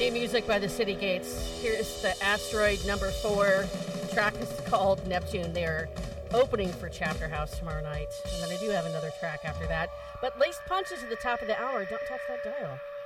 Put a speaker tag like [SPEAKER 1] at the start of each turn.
[SPEAKER 1] New music by the City Gates. Here's the Asteroid number 4. The track is called Neptune. They're opening for Chapter House tomorrow night. And then I do have another track after that. But Laced Punches at the top of the hour. Don't touch that dial.